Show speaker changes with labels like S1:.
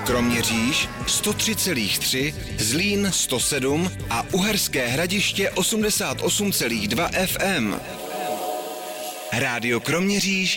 S1: Kroměříž 103,3, Zlín 107 a Uherské Hradiště 88,2 FM. Rádio Kroměříž